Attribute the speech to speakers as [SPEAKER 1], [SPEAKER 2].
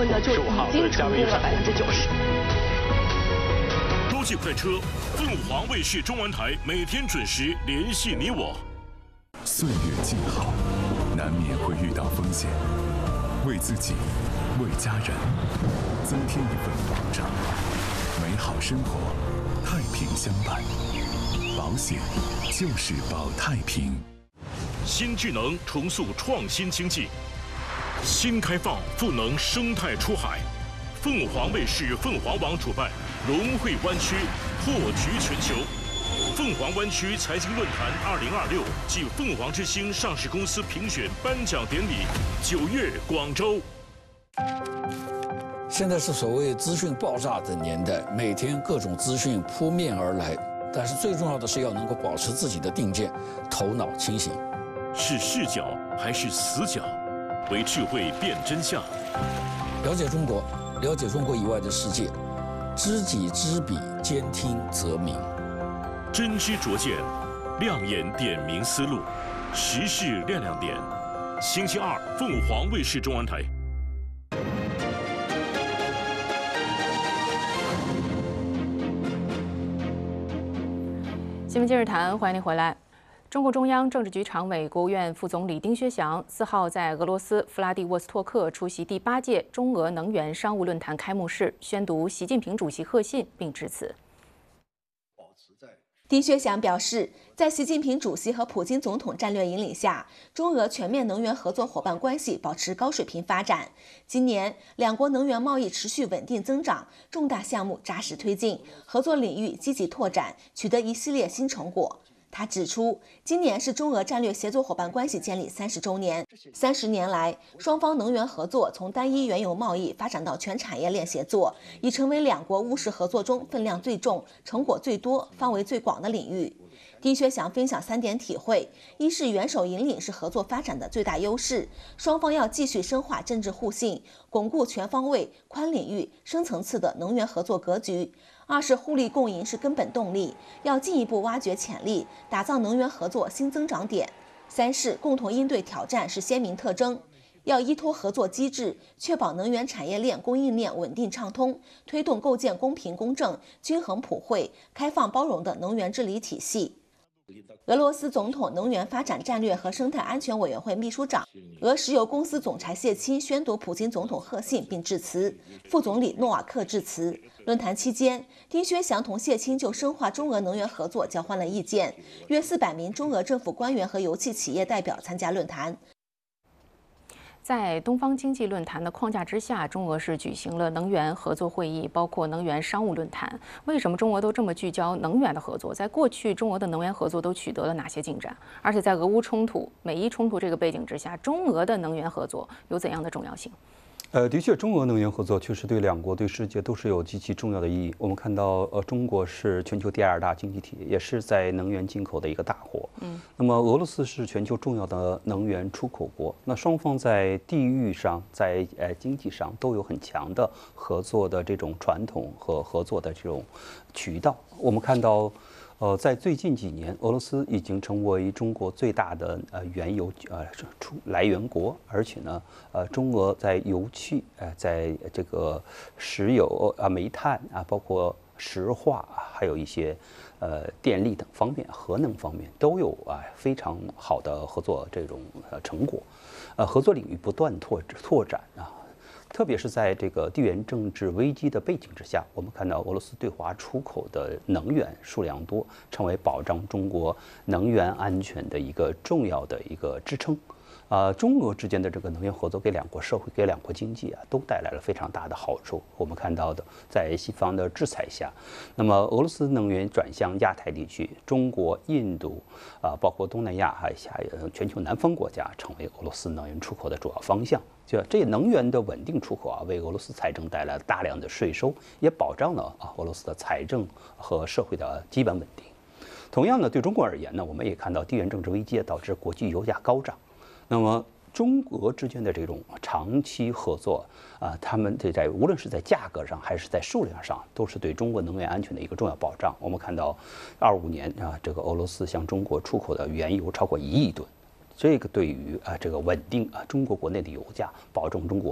[SPEAKER 1] 温呢就已经超过了90%。
[SPEAKER 2] 洲际快车，凤凰卫视中文台每天准时联系你我。
[SPEAKER 3] 岁月静好，难免会遇到风险，为自己，为家人，增添一份保障，美好生活，太平相伴。保险就是保太平。
[SPEAKER 2] 新智能重塑创新经济，新开放赋能生态出海。凤凰卫视凤凰网主办融汇湾区，破局全球。凤凰湾区财经论坛2026暨凤凰之星上市公司评选颁奖典礼9月广州。
[SPEAKER 4] 现在是所谓资讯爆炸的年代，每天各种资讯扑面而来，但是最重要的是要能够保持自己的定见，头脑清醒。
[SPEAKER 2] 是视角还是死角？为智慧辨真相。
[SPEAKER 4] 了解中国，了解中国以外的世界，知己知彼，兼听则明。
[SPEAKER 2] 真知灼见，亮眼点明思路，时事亮亮点。星期二，凤凰卫视中文台。
[SPEAKER 5] 新闻今日谈，欢迎您回来。中共中央政治局常委、国务院副总理丁薛祥4号在俄罗斯弗拉迪沃斯托克出席第8届中俄能源商务论坛开幕式，宣读习近平主席贺信并致辞。
[SPEAKER 6] 丁薛祥表示，在习近平主席和普京总统战略引领下，中俄全面能源合作伙伴关系保持高水平发展。今年，两国能源贸易持续稳定增长，重大项目扎实推进，合作领域积极拓展，取得一系列新成果。他指出，今年是中俄战略协作伙伴关系建立30周年。30年来，双方能源合作从单一原油贸易发展到全产业链协作，已成为两国务实合作中分量最重、成果最多、范围最广的领域。丁薛祥分享3点体会：一是元首引领是合作发展的最大优势，双方要继续深化政治互信，巩固全方位、宽领域、深层次的能源合作格局；二是互利共赢是根本动力，要进一步挖掘潜力，打造能源合作新增长点；三是共同应对挑战是鲜明特征，要依托合作机制，确保能源产业链、供应链稳定畅通，推动构建公平公正、均衡普惠、开放包容的能源治理体系。俄罗斯总统能源发展战略和生态安全委员会秘书长、俄石油公司总裁谢钦宣读普京总统贺信并致辞，副总理诺瓦克致辞。论坛期间，丁薛祥同谢钦就深化中俄能源合作交换了意见，约400名中俄政府官员和油气企业代表参加论坛。
[SPEAKER 5] 在东方经济论坛的框架之下，中俄是举行了能源合作会议，包括能源商务论坛。为什么中俄都这么聚焦能源的合作？在过去，中俄的能源合作都取得了哪些进展？而且在俄乌冲突、美伊冲突这个背景之下，中俄的能源合作有怎样的重要性？
[SPEAKER 7] 的确，中俄能源合作确实对两国、对世界都是有极其重要的意义。我们看到，中国是全球第2大经济体，也是在能源进口的一个大国。那么俄罗斯是全球重要的能源出口国。那双方在地域上、在经济上都有很强的合作的这种传统和合作的这种渠道。我们看到。在最近几年，俄罗斯已经成为中国最大的原油来源国，而且呢，中俄在油气在这个石油煤炭包括石化还有一些电力等方面、核能方面都有非常好的合作这种成果，合作领域不断拓展特别是在这个地缘政治危机的背景之下，我们看到俄罗斯对华出口的能源数量多，成为保障中国能源安全的一个重要的一个支撑。中俄之间的这个能源合作给两国社会、给两国经济都带来了非常大的好处。我们看到的，在西方的制裁下，那么俄罗斯能源转向亚太地区，中国、印度包括东南亚全球南方国家成为俄罗斯能源出口的主要方向。就这能源的稳定出口为俄罗斯财政带来了大量的税收，也保障了俄罗斯的财政和社会的基本稳定。同样呢，对中国而言呢，我们也看到地缘政治危机导致国际油价高涨。那么中俄之间的这种长期合作他们无论是在价格上还是在数量上，都是对中国能源安全的一个重要保障。我们看到25年这个俄罗斯向中国出口的原油超过1亿吨，这个对于这个稳定中国国内的油价，保证中国